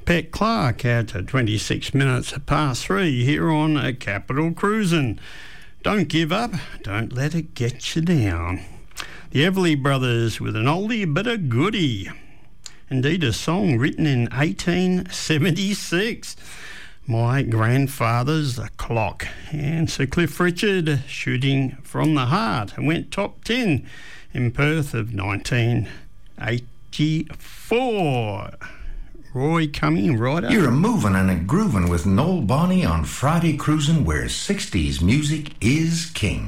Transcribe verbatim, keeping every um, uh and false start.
Pet Clark at twenty-six minutes past three here on a Capital Cruisin'. Don't give up, don't let it get you down. The Everly Brothers with an oldie but a goodie. Indeed, a song written in eighteen seventy-six. My Grandfather's Clock. And Sir Cliff Richard, Shooting from the Heart, and went top ten in Perth of nineteen eighty-four. Roy coming right up. You're a moving and a grooving with Noel Bonney on Friday Cruisin', where sixties music is king.